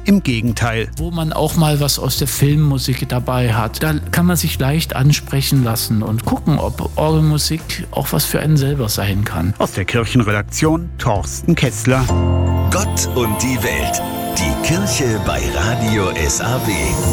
Im Gegenteil. Wo man auch mal was aus der Filmmusik dabei hat, da kann man sich leicht ansprechen lassen und gucken, ob Orgelmusik auch was für einen selber sein kann. Aus der Kirchenredaktion Thorsten Kessler. Gott und die Welt. Die Kirche bei Radio SAW.